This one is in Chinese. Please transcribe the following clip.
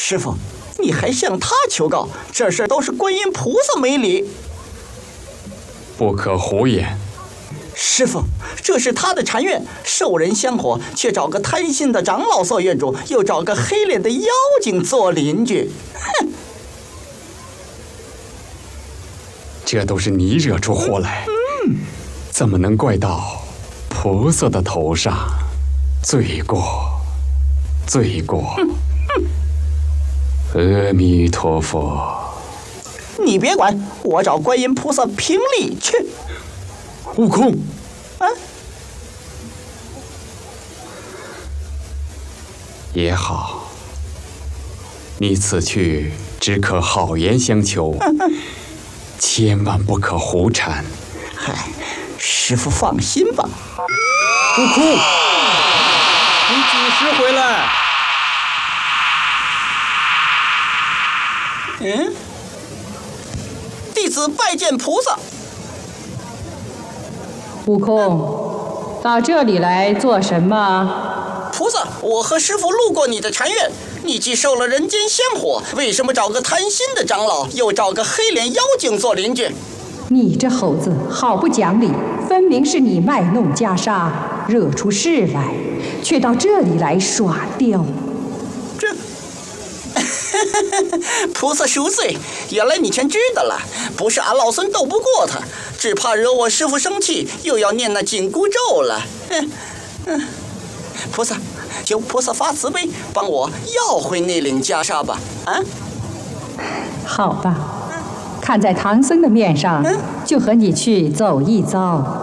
师傅，你还向他求告？这事都是观音菩萨没理。 不可胡言。 师傅，这是他的禅院，受人香火，却找个贪心的长老做院主，又找个黑脸的妖精做邻居。哼！ 这都是你惹出祸来，怎么能怪到菩萨的头上？罪过，罪过！阿弥陀佛。 你别管，我找观音菩萨评理去。 悟空，也好，你此去只可好言相求，千万不可胡缠。 嗨，师傅放心吧。 悟空，你几时回来？ 弟子拜见菩萨。 悟空，到这里来做什么？ 菩萨，我和师傅路过你的禅院，你既受了人间香火，为什么找个贪心的长老，又找个黑脸妖精做邻居？ 你这猴子好不讲理，分明是你卖弄袈裟，惹出事来，却到这里来耍刁。 菩萨恕罪，原来你全知道了。不是俺老孙斗不过他，只怕惹我师傅生气，又要念那紧箍咒了。菩萨，求菩萨发慈悲，帮我要回那领袈裟吧。 好吧，看在唐僧的面上，就和你去走一遭。